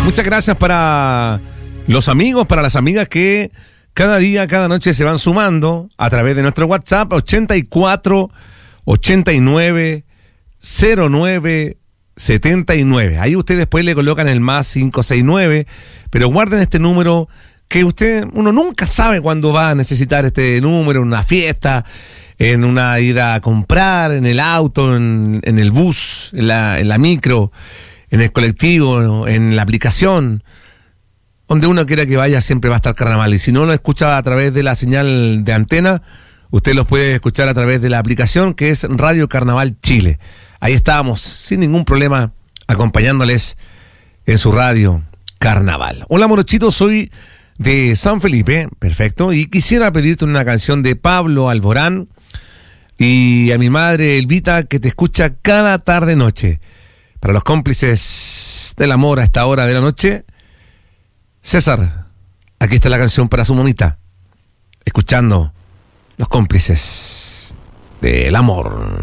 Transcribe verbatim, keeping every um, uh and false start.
Muchas gracias para los amigos, para las amigas que cada día, cada noche se van sumando a través de nuestro WhatsApp ochenta y cuatro, ochenta y nueve, cero nueve, setenta y nueve. Ahí ustedes después le colocan el más cinco seis nueve, pero guarden este número que usted, uno nunca sabe cuándo va a necesitar este número, en una fiesta, en una ida a comprar, en el auto, en, en el bus, en la, en la micro, en el colectivo, en la aplicación. Donde uno quiera que vaya siempre va a estar Carnaval. Y si no lo escucha a través de la señal de antena, usted los puede escuchar a través de la aplicación que es Radio Carnaval Chile. Ahí estábamos, sin ningún problema, acompañándoles en su radio Carnaval. Hola Morochito, soy de San Felipe, perfecto, y quisiera pedirte una canción de Pablo Alborán y a mi madre Elvita, que te escucha cada tarde noche. Para los cómplices del amor a esta hora de la noche, César, aquí está la canción para su monita, escuchando Los Cómplices del Amor.